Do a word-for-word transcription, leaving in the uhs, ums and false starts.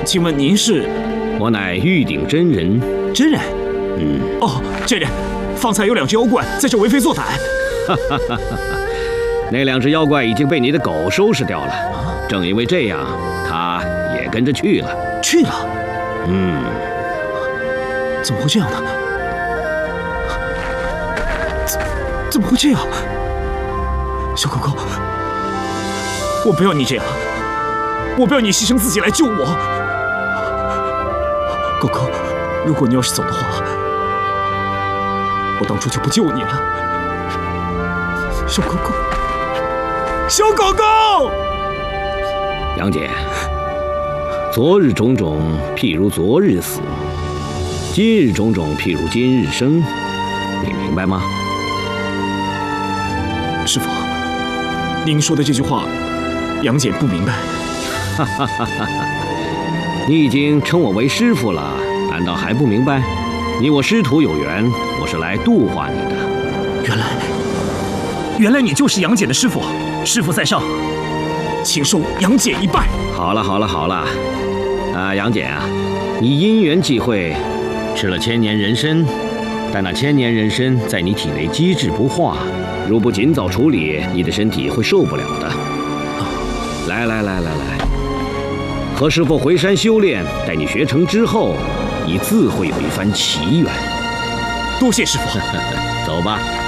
请问您是？ 我乃玉鼎真人。 真人？ 嗯。 哦，真人，方才有两只妖怪在这为非作歹。 哈哈哈哈！那两只妖怪已经被你的狗收拾掉了。啊、正因为这样，它也跟着去了。 去了？ 嗯。 怎么会这样呢？怎怎么会这样？小狗狗，我不要你这样，我不要你牺牲自己来救我。狗狗，如果你要是走的话，我当初就不救你了。小狗狗，小狗狗， 杨戬，昨日种种，譬如昨日死；今日种种，譬如今日生。你明白吗？ 师父，您说的这句话，杨戬不明白。 哈哈哈哈！你已经称我为师父了，难道还不明白？你我师徒有缘，我是来度化你的。 原来，原来你就是杨戬的师父。师父在上，请受杨戬一拜。 好了好了好了，啊，杨戬啊，你因缘际会吃了千年人参，但那千年人参在你体内积滞不化，如不尽早处理，你的身体会受不了的。来来来来来，和师父回山修炼，待你学成之后，你自会有一番奇缘。 多谢师父。 走吧。